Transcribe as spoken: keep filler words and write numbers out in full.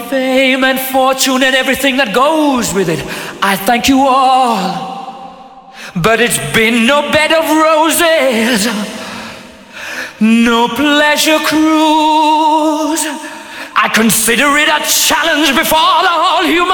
fame and fortune and everything that goes with it, I thank you all. But it's been no bed of roses, no pleasure cruise. I consider it a challenge before the whole human